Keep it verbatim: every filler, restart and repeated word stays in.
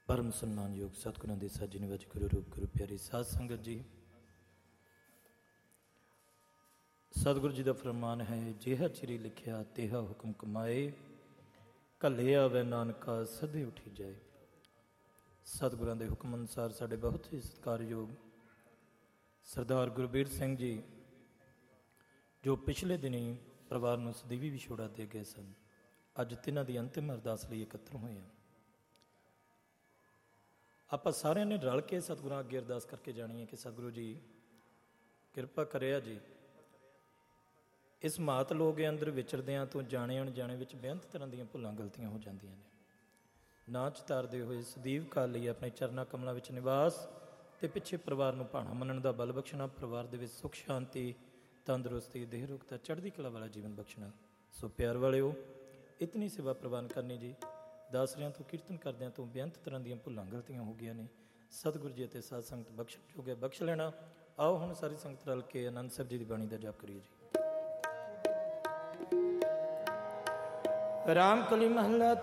परम सम्मानयोग सतगुਰਾਂ ਦੇ ਸਾਜੀ ਨਿਵਾਜ ਗੁਰੂ ਰੂਪ ਗੁਰੂ ਪਿਆਰੀ ਸਾਧ ਸੰਗਤ ਜੀ, ਸਤਿਗੁਰੂ ਜੀ ਦਾ ਫਰਮਾਨ ਹੈ, ਜਿਹਾ ਚਿਰੀ ਲਿਖਿਆ ਤੇਹਾ ਹੁਕਮ ਕਮਾਏ, ਘੱਲੇ ਆਵੇ ਨਾਨਕਾ ਸਦੇ ਉਠੀ ਜਾਏ। ਸਤਿਗੁਰਾਂ ਦੇ ਹੁਕਮ ਅਨੁਸਾਰ ਸਾਡੇ ਬਹੁਤ ਹੀ ਸਤਿਕਾਰਯੋਗ ਸਰਦਾਰ ਗੁਰਬੀਰ ਸਿੰਘ ਜੀ, ਜੋ ਪਿਛਲੇ ਦਿਨੀ ਪਰਿਵਾਰ ਨੂੰ ਸਦੀਵੀ ਵਿਛੋੜਾ ਦੇ ਗਏ ਸਨ, ਅੱਜ ਤਿੰਨਾਂ ਦੀ ਅੰਤਿਮ ਅਰਦਾਸ ਲਈ ਇਕੱਤਰ ਹੋਏ ਹਾਂ। ਆਪਾਂ ਸਾਰਿਆਂ ਨੇ ਰਲ ਕੇ ਸਤਿਗੁਰਾਂ ਅੱਗੇ ਅਰਦਾਸ ਕਰਕੇ ਜਾਣੀ ਹੈ ਕਿ ਸਤਿਗੁਰੂ ਜੀ ਕਿਰਪਾ ਕਰਿਆ ਜੀ, ਇਸ ਮਾਤ ਲੋਕ ਅੰਦਰ ਵਿਚਰਦਿਆਂ ਤੋਂ ਜਾਣੇ ਅਣਜਾਣੇ ਵਿੱਚ ਬੇਅੰਤ ਤਰ੍ਹਾਂ ਦੀਆਂ ਭੁੱਲਾਂ ਗਲਤੀਆਂ ਹੋ ਜਾਂਦੀਆਂ ਨੇ। ਨਾ ਚਤਾਰਦੇ ਹੋਏ ਸਦੀਵ ਕਾਲ ਲਈ ਆਪਣੇ ਚਰਨਾਂ ਕਮਲਾਂ ਵਿੱਚ ਨਿਵਾਸ ਅਤੇ ਪਿੱਛੇ ਪਰਿਵਾਰ ਨੂੰ ਭਾਣਾ ਮੰਨਣ ਦਾ ਬਲ ਬਖਸ਼ਣਾ, ਪਰਿਵਾਰ ਦੇ ਵਿੱਚ ਸੁੱਖ ਸ਼ਾਂਤੀ ਤੰਦਰੁਸਤੀ ਦੇਹ ਰੁਖਤਾ ਚੜ੍ਹਦੀ ਕਲਾ ਵਾਲਾ ਜੀਵਨ ਬਖਸ਼ਣਾ। ਸੋ ਪਿਆਰ ਵਾਲਿਓ, ਇਤਨੀ ਸੇਵਾ ਪ੍ਰਵਾਨ ਕਰਨੀ ਜੀ। ਦਾਸਰਿਆਂ ਤੋਂ ਕੀਰਤਨ ਕਰਦਿਆਂ ਤੋਂ ਬੇਅੰਤ ਤਰ੍ਹਾਂ ਦੀਆਂ ਭੁੱਲਾਂ ਗਲਤੀਆਂ ਹੋ ਗਈਆਂ ਨੇ। ਸਤਿਗੁਰੂ ਜੀ ਅਤੇ ਸਾਧ ਸੰਗਤ ਬਖਸ਼ਣ ਜੋਗੇ ਬਖਸ਼ ਲੈਣਾ। ਆਓ ਹੁਣ ਸਾਰੀ ਸੰਗਤ ਰਲ ਕੇ ਆਨੰਦ ਸਾਹਿਬ ਜੀ ਦੀ ਬਾਣੀ ਦਾ ਜਾਪ ਕਰੀਏ ਜੀ। ਰਾਮ ਕਲੀ ਮਹੱਲਾ